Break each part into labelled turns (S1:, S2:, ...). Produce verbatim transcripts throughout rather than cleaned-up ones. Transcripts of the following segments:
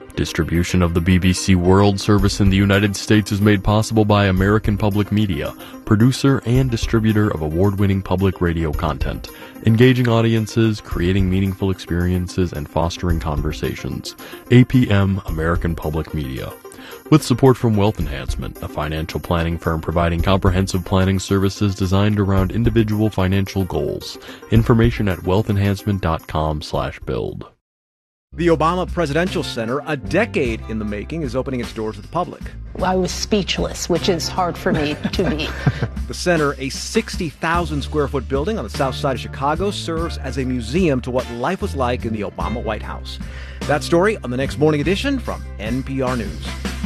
S1: Distribution of the B B C World Service in the United States is made possible by American Public Media, producer and distributor of award-winning public radio content, engaging audiences, creating meaningful experiences, and fostering conversations. A P M, American Public Media. With support from Wealth Enhancement, a financial planning firm providing comprehensive planning services designed around individual financial goals. Information at wealth enhancement dot com slash build.
S2: The Obama Presidential Center, a decade in the making, is opening its doors to the public.
S3: I was speechless, which is hard for me to be.
S2: The center, a sixty thousand square foot building on the south side of Chicago, serves as a museum to what life was like in the Obama White House. That story on the next Morning Edition from N P R News.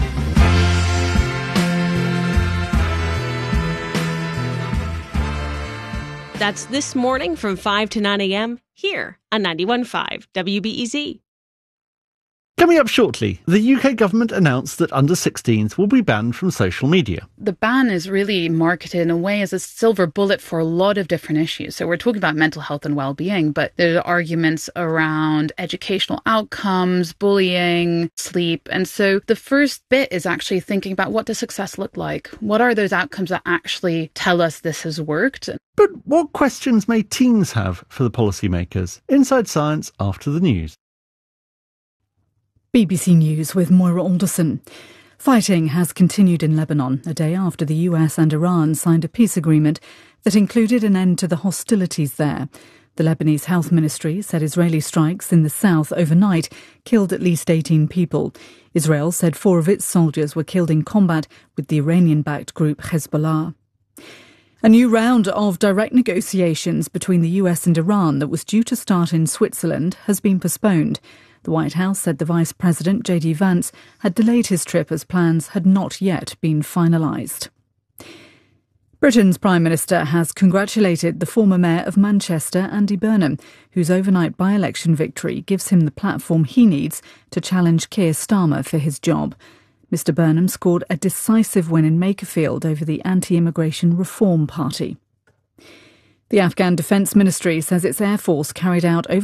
S4: That's This Morning from five to nine a.m. here on ninety-one point five W B E Z.
S5: Coming up shortly, the U K government announced that under sixteens will be banned from social media.
S6: The ban is really marketed in a way as a silver bullet for a lot of different issues. So we're talking about mental health and well-being, but there are arguments around educational outcomes, bullying, sleep. And so the first bit is actually thinking about, what does success look like? What are those outcomes that actually tell us this has worked?
S5: But what questions may teens have for the policymakers? Inside Science after the news.
S7: B B C News with Moira Alderson. Fighting has continued in Lebanon a day after the U S and Iran signed a peace agreement that included an end to the hostilities there. The Lebanese Health Ministry said Israeli strikes in the south overnight killed at least eighteen people. Israel said four of its soldiers were killed in combat with the Iranian-backed group Hezbollah. A new round of direct negotiations between the U S and Iran that was due to start in Switzerland has been postponed. The White House said the Vice President, J D Vance, had delayed his trip as plans had not yet been finalised. Britain's Prime Minister has congratulated the former Mayor of Manchester, Andy Burnham, whose overnight by-election victory gives him the platform he needs to challenge Keir Starmer for his job. Mister Burnham scored a decisive win in Makerfield over the Anti-Immigration Reform Party. The Afghan Defence Ministry says its Air Force carried out over